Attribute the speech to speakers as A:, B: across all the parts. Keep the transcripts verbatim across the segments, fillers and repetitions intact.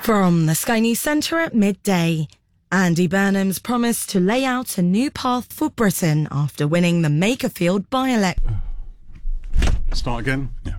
A: From the Sky News Centre at midday, Andy Burnham's promised to lay out a new path for Britain after winning the Makerfield by-election.
B: Start again? Yeah.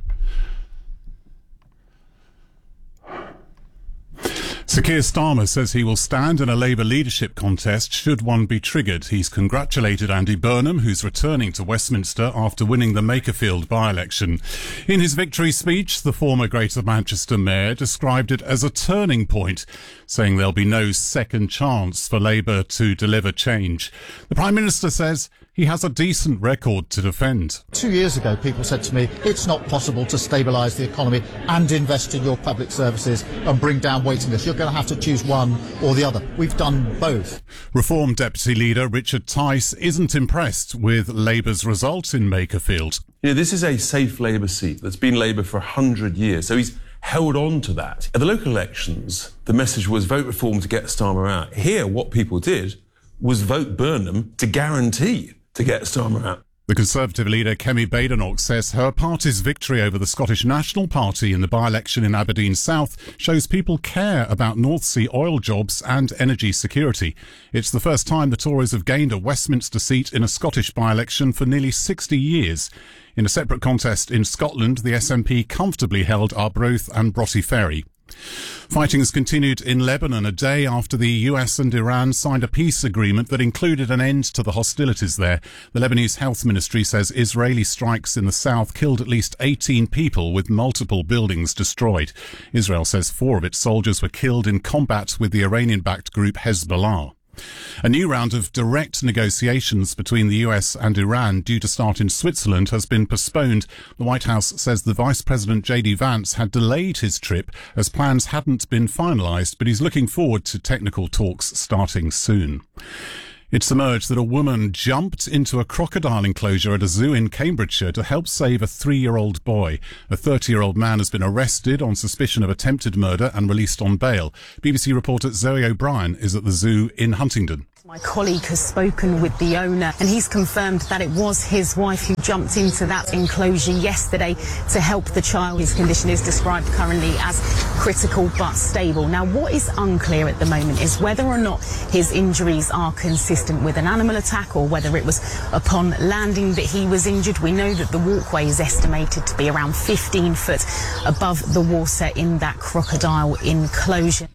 B: Sir Keir Starmer says he will stand in a Labour leadership contest should one be triggered. He's congratulated Andy Burnham, who's returning to Westminster after winning the Makerfield by-election. In his victory speech, the former Greater Manchester Mayor described it as a turning point, saying there'll be no second chance for Labour to deliver change. The Prime Minister says he has a decent record to defend.
C: Two years ago, people said to me, it's not possible to stabilise the economy and invest in your public services and bring down waiting lists. You're going to have to choose one or the other. We've done both.
B: Reform Deputy Leader Richard Tice isn't impressed with Labour's result in Makerfield.
D: You know, this is a safe Labour seat that's been Labour for a hundred years, so he's held on to that. At the local elections, the message was vote reform to get Starmer out. Here, what people did was vote Burnham to guarantee to get Starmer out.
B: The Conservative leader Kemi Badenoch says her party's victory over the Scottish National Party in the by-election in Aberdeen South shows people care about North Sea oil jobs and energy security. It's the first time the Tories have gained a Westminster seat in a Scottish by-election for nearly sixty years. In a separate contest in Scotland, the S N P comfortably held Arbroath and Broughty Ferry. Fighting has continued in Lebanon a day after the U S and Iran signed a peace agreement that included an end to the hostilities there. The Lebanese Health Ministry says Israeli strikes in the south killed at least eighteen people, with multiple buildings destroyed. Israel says four of its soldiers were killed in combat with the Iranian-backed group Hezbollah. A new round of direct negotiations between the U S and Iran, due to start in Switzerland, has been postponed. The White House says the Vice President J D Vance had delayed his trip as plans hadn't been finalised, but he's looking forward to technical talks starting soon. It's emerged that a woman jumped into a crocodile enclosure at a zoo in Cambridgeshire to help save a three-year-old boy. A thirty-year-old man has been arrested on suspicion of attempted murder and released on bail. B B C reporter Zoe O'Brien is at the zoo in Huntingdon.
E: My colleague has spoken with the owner and he's confirmed that it was his wife who jumped into that enclosure yesterday to help the child. His condition is described currently as critical but stable. Now, what is unclear at the moment is whether or not his injuries are consistent with an animal attack or whether it was upon landing that he was injured. We know that the walkway is estimated to be around fifteen foot above the water in that crocodile enclosure.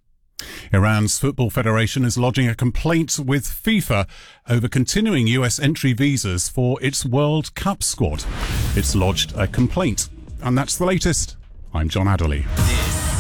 B: Iran's Football Federation is lodging a complaint with FIFA over continuing U S entry visas for its World Cup squad. It's lodged a complaint. And that's the latest. I'm John Adderley.
F: This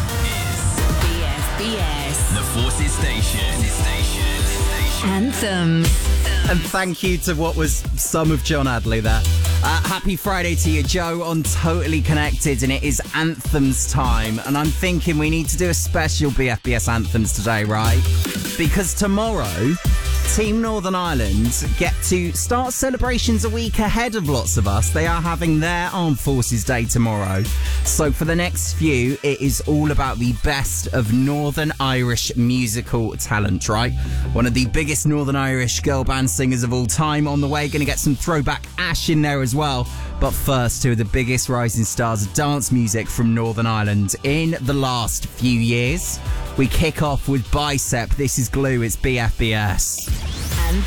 F: is B F B S, the Forces Station. Station.
G: Anthems.
H: And thank you to what was some of John Adderley there. Uh, happy Friday to you, Joe, on Totally Connected, and it is Anthems time. And I'm thinking we need to do a special B F B S Anthems today, right? Because tomorrow, Team Northern Ireland get to start celebrations a week ahead of lots of us. They are having their Armed Forces Day tomorrow. So for the next few, it is all about the best of Northern Irish musical talent, right? One of the biggest Northern Irish girl band singers of all time on the way. Going to get some throwback Ash in there as well. But first, two of the biggest rising stars of dance music from Northern Ireland in the last few years. We kick off with Bicep. This is Glue. It's B F B S.